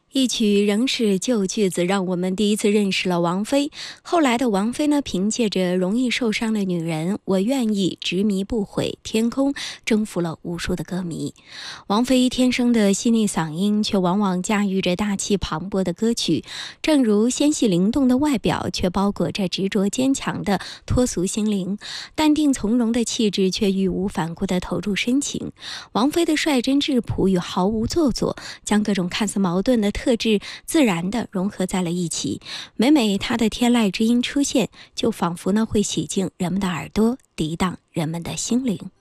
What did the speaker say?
一曲仍是旧句子，让我们第一次认识了王菲。后来的王菲呢，凭借着容易受伤的女人，我愿意执迷不悔，天空征服了无数的歌迷。王菲天生的细腻嗓音，却往往驾驭着大气磅礴的歌曲。正如纤细灵动的外表，却包裹着执着坚强的脱俗心灵；淡定从容的气质，却义无反顾地投入深情。王菲的率真质朴与毫无做作，将各种看似矛盾的特质自然地融合在了一起。每每她的天籁之音出现，就仿佛会洗净人们的耳朵，涤荡人们的心灵。